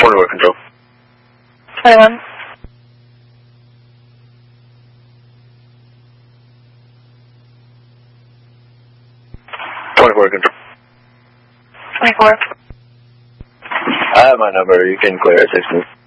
24 control. 21. 24 control. 24. I have my number. You can clear at 6 minutes.